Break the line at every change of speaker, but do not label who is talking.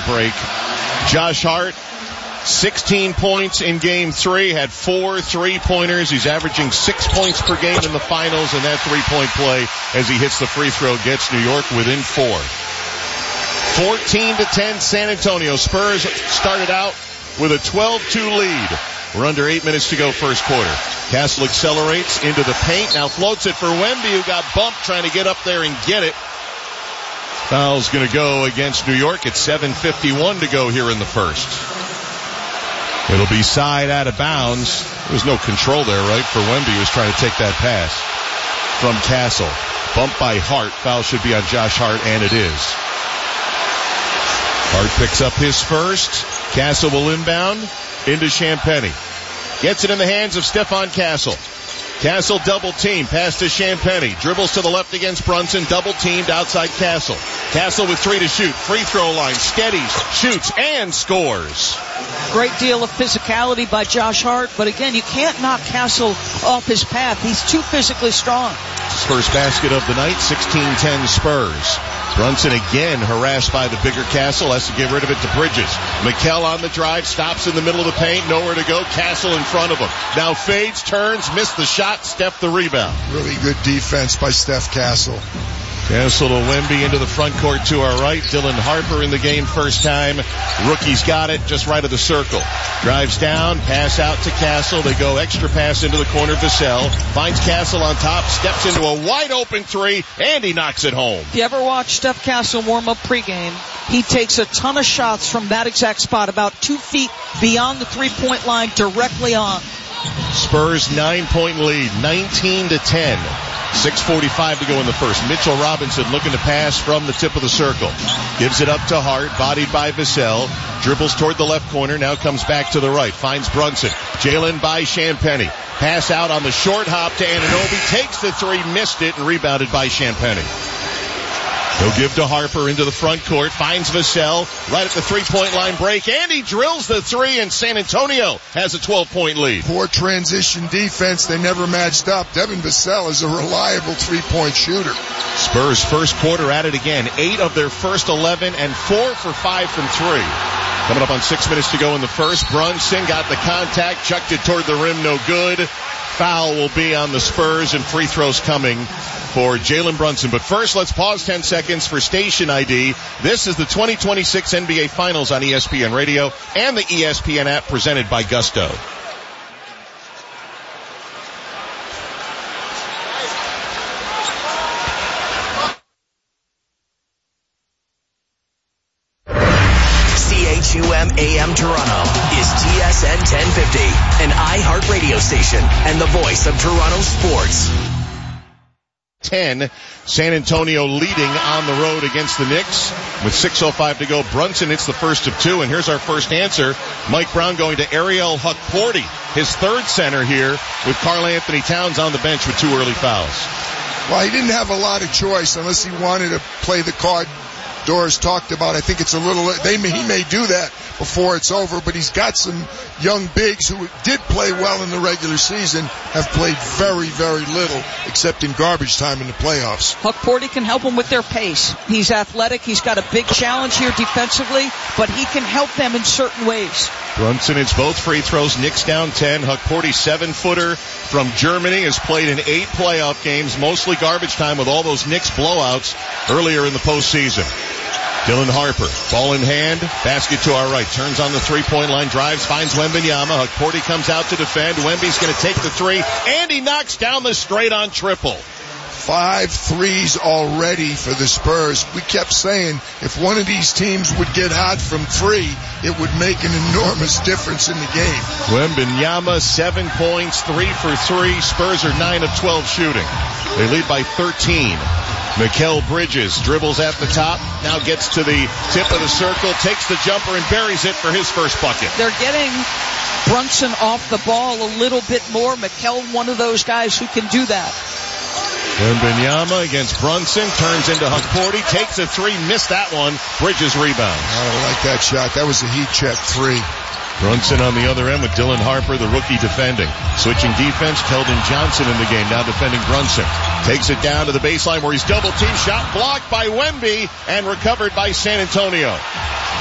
break. Josh Hart, 16 points in Game 3, had 4 3-pointers. He's averaging 6 points per game in the finals, and that three-point play as he hits the free throw gets New York within 4. 14-10 San Antonio. Spurs started out with a 12-2 lead. We're under 8 minutes to go first quarter. Castle accelerates into the paint. Now floats it for Wemby, who got bumped trying to get up there and get it. Foul's going to go against New York. It's 7:51 to go here in the first. It'll be side out of bounds. There was no control there, right, for Wemby, who was trying to take that pass from Castle. Bumped by Hart. Foul should be on Josh Hart, and it is. Hart picks up his first. Castle will inbound into Champagnie. Gets it in the hands of Stephon Castle. Castle double team. Pass to Champagnie. Dribbles to the left against Brunson. Double teamed outside Castle. Castle with 3 to shoot. Free throw line. Steadies. Shoots and scores.
Great deal of physicality by Josh Hart. But again, you can't knock Castle off his path. He's too physically strong.
First basket of the night. 16-10 Spurs. Brunson again harassed by the bigger Castle. Has to get rid of it to Bridges. Mikal on the drive. Stops in the middle of the paint. Nowhere to go. Castle in front of him. Now fades, turns, missed the shot. Steph the rebound.
Really good defense by Steph Castle.
Castle to Wemby into the front court to our right. Dylan Harper in the game first time. Rookie's got it just right of the circle. Drives down, pass out to Castle. They go extra pass into the corner. Vassell finds Castle on top, steps into a wide open 3, and he knocks it home.
If you ever watch Steph Castle warm up pregame, he takes a ton of shots from that exact spot, about 2 feet beyond the 3-point line, directly on.
Spurs 9-point lead, 19-10. 6:45 to go in the first. Mitchell Robinson looking to pass from the tip of the circle. Gives it up to Hart, bodied by Vassell. Dribbles toward the left corner, now comes back to the right. Finds Brunson. Jalen by Champagnie. Pass out on the short hop to Anunoby. Takes the 3, missed it, and rebounded by Champagnie. He'll give to Harper into the front court. Finds Vassell right at the 3-point line break. And he drills the 3, and San Antonio has a 12-point lead.
Poor transition defense. They never matched up. Devin Vassell is a reliable 3-point shooter.
Spurs first quarter at it again. 8 of their first 11 and 4 for 5 from 3. Coming up on 6 minutes to go in the first. Brunson got the contact. Chucked it toward the rim. No good. Foul will be on the Spurs, and free throws coming for Jalen Brunson. But first, let's pause 10 seconds for station ID. This is the 2026 NBA Finals on ESPN Radio and the ESPN app, presented by Gusto.
CHUM AM Toronto is TSN 1050, an iHeart radio station and the voice of Toronto sports.
10, San Antonio leading on the road against the Knicks with 6:05 to go. Brunson hits the first of 2, and here's our first answer. Mike Brown going to Ariel Hukporti, his third center here, with Karl Anthony Towns on the bench with 2 early fouls.
Well, he didn't have a lot of choice unless he wanted to play the card Doris talked about. I think it's a little, he may do that before it's over, but he's got some young bigs who did play well in the regular season, have played very, very little, except in garbage time in the playoffs.
Hukporti can help them with their pace. He's athletic. He's got a big challenge here defensively, but he can help them in certain ways.
Brunson hits both free throws. Knicks down 10. Hukporti, 7-footer from Germany, has played in 8 playoff games, mostly garbage time with all those Knicks blowouts earlier in the postseason. Dylan Harper, ball in hand, basket to our right, turns on the 3-point line, drives, finds Wembanyama. Hukporti comes out to defend. Wemby's going to take the 3, and he knocks down the straight-on triple.
5 threes already for the Spurs. We kept saying if one of these teams would get hot from 3, it would make an enormous difference in the game.
Wembanyama, 7 points, 3 for 3. Spurs are 9 of 12 shooting. They lead by 13. Mikal Bridges dribbles at the top, now gets to the tip of the circle, takes the jumper and buries it for his first bucket.
They're getting Brunson off the ball a little bit more. Mikal, one of those guys who can do that.
Wembanyama against Brunson, turns into Hukporti, takes a 3, missed that one. Bridges rebounds.
I like that shot. That was a heat check 3.
Brunson on the other end with Dylan Harper, the rookie, defending. Switching defense, Keldon Johnson in the game, now defending Brunson. Takes it down to the baseline where he's double-teamed, shot blocked by Wemby and recovered by San Antonio.